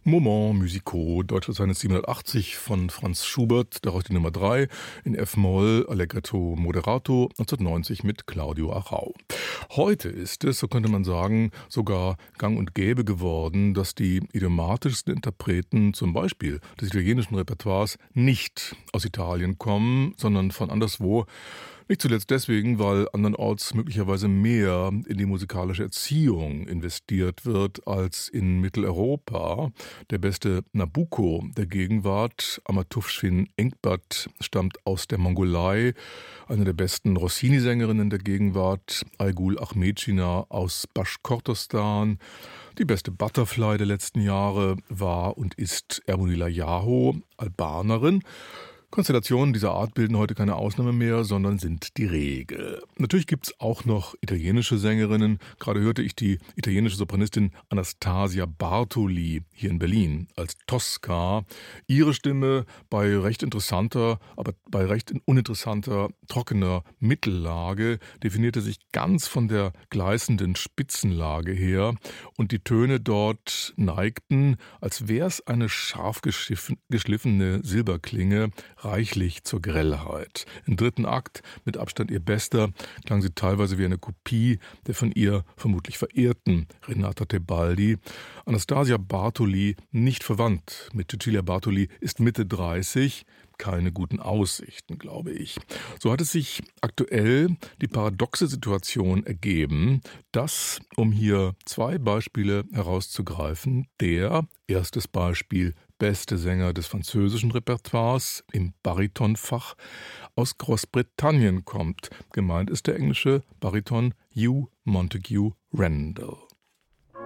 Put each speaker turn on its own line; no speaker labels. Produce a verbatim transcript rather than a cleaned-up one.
Moments musicaux, Deutschland siebenhundertachtzig von Franz Schubert, daraus die Nummer drei in F-Moll, Allegretto moderato, neunzehnhundertneunzig mit Claudio Arrau. Heute ist es, so könnte man sagen, sogar gang und gäbe geworden, dass die idiomatischsten Interpreten, zum Beispiel des italienischen Repertoires, nicht aus Italien kommen, sondern von anderswo. Nicht zuletzt deswegen, weil andernorts möglicherweise mehr in die musikalische Erziehung investiert wird als in Mitteleuropa. Der beste Nabucco der Gegenwart, Amatufshin Engbert, stammt aus der Mongolei. Eine der besten Rossini-Sängerinnen der Gegenwart, Aygul Ahmedschina aus Baschkortostan. Die beste Butterfly der letzten Jahre war und ist Ermonila Yaho, Albanerin. Konstellationen dieser Art bilden heute keine Ausnahme mehr, sondern sind die Regel. Natürlich gibt es auch noch italienische Sängerinnen. Gerade hörte ich die italienische Sopranistin Anastasia Bartoli hier in Berlin als Tosca. Ihre Stimme bei recht interessanter, aber bei recht uninteressanter, trockener Mittellage definierte sich ganz von der gleißenden Spitzenlage her. Und die Töne dort neigten, als wäre es eine scharf geschliffene Silberklinge, reichlich zur Grellheit. Im dritten Akt, mit Abstand ihr bester, klang sie teilweise wie eine Kopie der von ihr vermutlich verehrten Renata Tebaldi. Anastasia Bartoli, nicht verwandt mit Cecilia Bartoli, ist Mitte dreißig. Keine guten Aussichten, glaube ich. So hat es sich aktuell die paradoxe Situation ergeben, dass, um hier zwei Beispiele herauszugreifen, der, erstes Beispiel, beste Sänger des französischen Repertoires im Baritonfach aus Großbritannien kommt. Gemeint ist der englische Bariton Hugh Montague Randall.